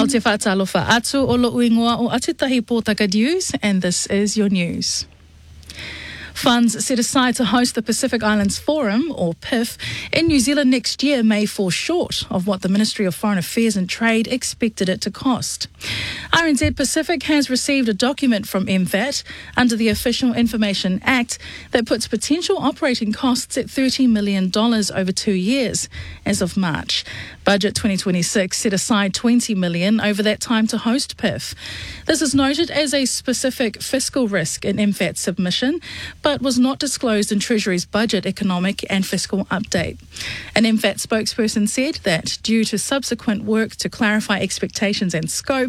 te whaatalofa atu o lo uingoa o Atutahi Pōtaka News, and this is your news. Funds set aside to host the Pacific Islands Forum, or PIF, in New Zealand next year may fall short of what the Ministry of Foreign Affairs and Trade expected it to cost. RNZ Pacific has received a document from MFAT under the Official Information Act that puts potential operating costs at $30 million over 2 years as of March. Budget 2026 set aside $20 million over that time to host PIF. This is noted as a specific fiscal risk in MFAT's submission, but was not disclosed in Treasury's budget, economic and fiscal update. An MFAT spokesperson said that due to subsequent work to clarify expectations and scope,